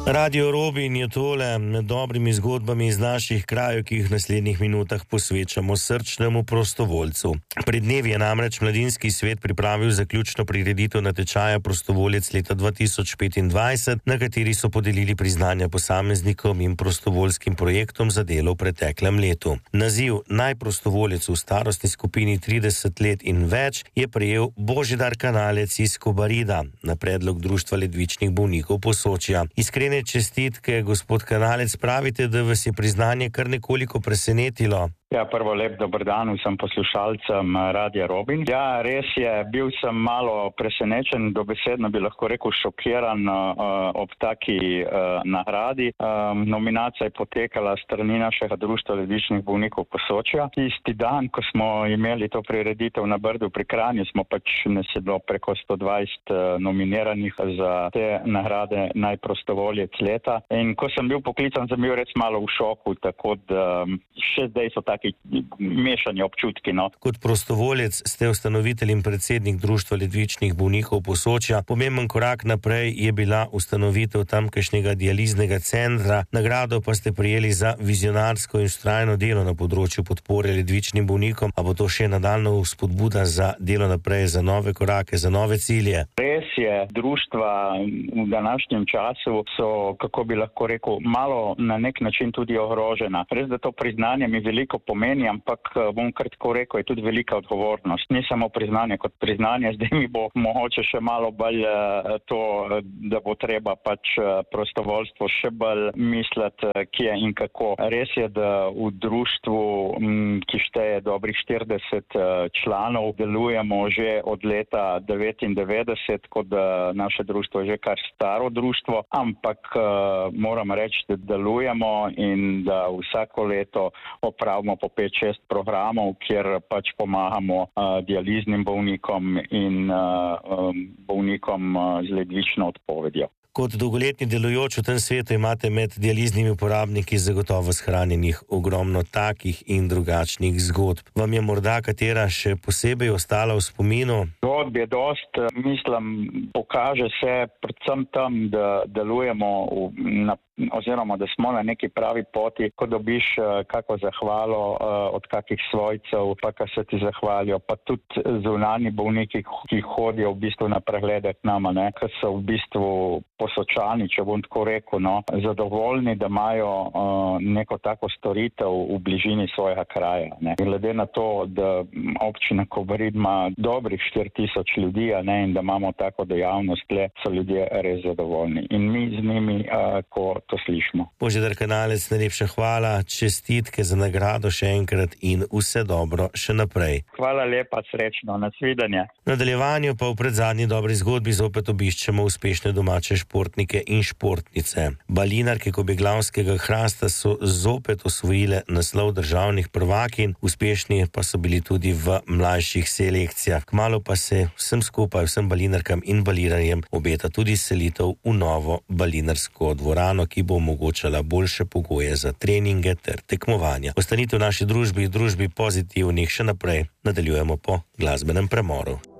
Radio Robin je tole med dobrimi zgodbami iz naših krajev, ki jih v naslednjih minutah posvečamo srčnemu prostovoljcu. Pred dnevi je namreč Mladinski svet pripravil zaključno prireditev natečaja Prostovoljec leta 2025, na kateri so podelili priznanja posameznikom in prostovoljskim projektom za delo v preteklem letu. Naziv najprostovoljec v starostni skupini 30 let in več je prejel Božidar Kanalec iz Kobarida na predlog Društva ledvičnih bolnikov Posočja. Iskrene čestitke, gospod Kanalec, pravite, da vas je priznanje kar nekoliko presenetilo. Ja, prvo lep dober dan vsem poslušalcem Radia Robin. Ja, res je, bil sem malo presenečen, dobesedno bi lahko rekel šokiran ob taki nagradi. Nominacija je potekala strani našega Društva ledvičnih bolnikov Posočja. Tisti dan, ko smo imeli to prireditev na Brdu pri Kranju, smo nas je bilo preko 120 nominiranih za te nagrade najprostovoljec leta. In ko sem bil poklican, sem bil res malo v šoku, tako da še zdaj so taki mešani občutki. No. Kot prostovoljec ste ustanovitelj in predsednik Društva ledvičnih bolnikov Posočja. Pomemben korak naprej je bila ustanovitev tamkajšnjega dializnega centra. Nagrado pa ste prijeli za vizionarsko in vztrajno delo na področju podpore ledvičnim bolnikom. A bo to še nadaljnja spodbuda za delo naprej, za nove korake, za nove cilje? Res je, društva v današnjem času so, kako bi lahko rekel, malo na nek način tudi ogrožena. Res, da to priznanje mi veliko pomeni, ampak bom kratko rekel, je tudi velika odgovornost. Ni samo priznanje kot priznanje, zdaj mi bo mogoče še malo bolj to, da bo treba prostovoljstvo še bolj misliti, kje in kako. Res je, da v društvu, ki šteje dobrih 40 članov, delujemo že od leta 1999, kot da naše društvo je že kar staro društvo, ampak moram reči, da delujemo in da vsako leto opravimo po 5-6 programov, kjer pomagamo dializnim bolnikom in bolnikom z ledvično odpovedjo. Kot dolgoletni delujoč v tem svetu imate med dializnimi uporabniki zagotovo shranjenih ogromno takih in drugačnih zgodb. Vam je morda katera še posebej ostala v spominu? Zgodb je dost, mislim, pokaže se predvsem tam, da delujemo oziroma da smo na neki pravi poti, ko dobiš kako zahvalo od kakih svojcev, pa ka se ti zahvalijo, pa tudi zunanji bolniki, ki hodijo v bistvu na preglede k nama, ki so v bistvu Posočani, če bom tako rekel, zadovoljni, da imajo neko tako storitev v bližini svojega kraja. Glede na to, da občina Kobarid ima dobrih 4000 ljudi, in da imamo tako dejavnost, so ljudje res zadovoljni. In mi z njimi, ko to slišimo. Božidar Kanalec, najlepša hvala, čestitke za nagrado še enkrat in vse dobro še naprej. Hvala lepa, srečno, nasvidenje. V nadaljevanju pa v predzadnji dobri zgodbi zopet obiščemo uspešne domače športnike in športnice. Balinarke Kobeglavskega Hrasta so zopet osvojile naslov državnih prvakinj, uspešni pa so bili tudi v mlajših selekcijah. Kmalu pa se vsem skupaj, vsem balinarkam in balinarjem obeta tudi selitev v novo balinarsko dvorano, ki bo omogočala boljše pogoje za treninge ter tekmovanja. Ostanite v naši družbi pozitivnih, še naprej nadaljujemo po glasbenem premoru.